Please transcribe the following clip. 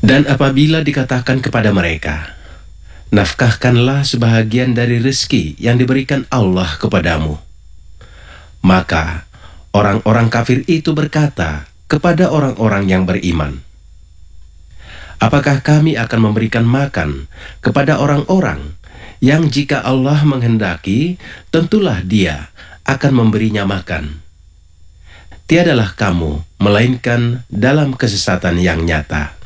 Dan apabila dikatakan kepada mereka, nafkahkanlah sebahagian dari rezeki yang diberikan Allah kepadamu, maka orang-orang kafir itu berkata kepada orang-orang yang beriman, apakah kami akan memberikan makan kepada orang-orang yang jika Allah menghendaki, tentulah Dia akan memberinya makan. Tiadalah kamu melainkan dalam kesesatan yang nyata.